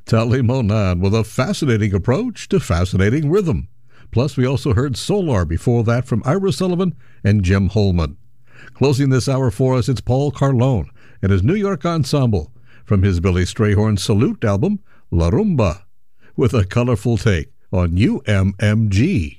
Tali Monan with a fascinating approach to fascinating rhythm. Plus, we also heard Solar before that from Ira Sullivan and Jim Holman. Closing this hour for us, it's Paul Carlone and his New York Ensemble from his Billy Strayhorn Salute album, La Rumba, with a colorful take on UMMG.